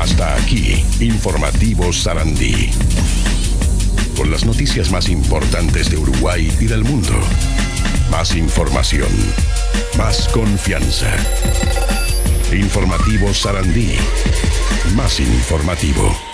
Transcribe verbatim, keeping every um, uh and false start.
Hasta aquí, Informativo Sarandí. Con las noticias más importantes de Uruguay y del mundo. Más información, más confianza. Informativo Sarandí. Más informativo.